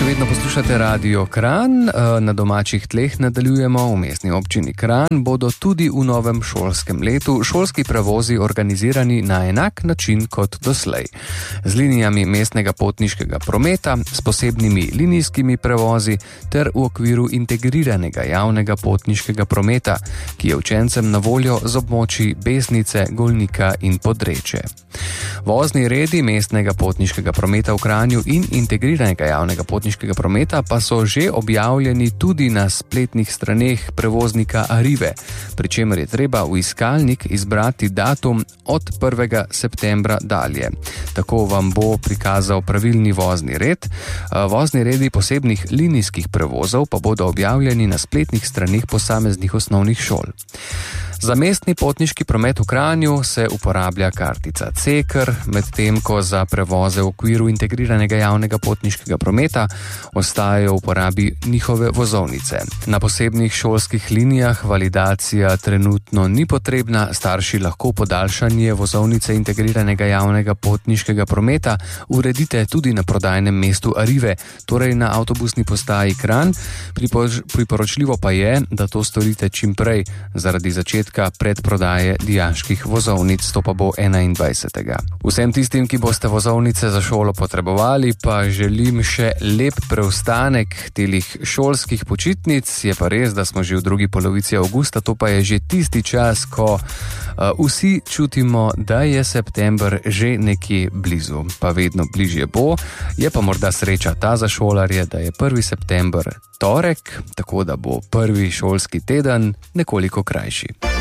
vedno poslušate Radio Kranj, na domačih tleh nadaljujemo. V mestni občini Kranj bodo tudi v novem šolskem letu šolski prevozi organizirani na enak način kot doslej. Z linijami mestnega potniškega prometa, s posebnimi linijskimi prevozi ter v okviru integriranega javnega potniškega prometa, ki je učencem na voljo z območij Besnice, Golnika in Podreče. Vozni redi mestnega potniškega prometa v Kranju in integriranega javnega potniškega prometa pa so že objavljeni tudi na spletnih straneh prevoznika Arrive, pri čemer je treba v iskalnik izbrati datum od 1. septembra dalje. Tako vam bo prikazal pravilni vozni red. Vozni redi posebnih linijskih prevozov pa bodo objavljeni na spletnih straneh posameznih osnovnih šol. Za mestni potniški promet v Kranju se uporablja kartica CEKR, medtem ko za prevoze v okviru integriranega javnega potniškega prometa ostajajo v uporabi njihove vozovnice. Na posebnih šolskih linijah validacija trenutno ni potrebna, starši lahko podaljšanje vozovnice integriranega javnega potniškega prometa uredite tudi na prodajnem mestu Arrive, torej na avtobusni postaji Kranj. Priporočljivo pa je, da to storite čim prej, zaradi začetka predprodaje dijaških vozovnic, to pa bo 21. Vsem tistim, ki boste vozovnice za šolo potrebovali, pa želim še lep preostanek telih šolskih počitnic. Je pa res, da smo že v drugi polovici avgusta, to pa je že tisti čas, ko vsi čutimo, da je september že nekje blizu, pa vedno bližje bo. Je pa morda sreča ta za šolarje, da je 1. september torek, tako da bo prvi šolski teden nekoliko krajši.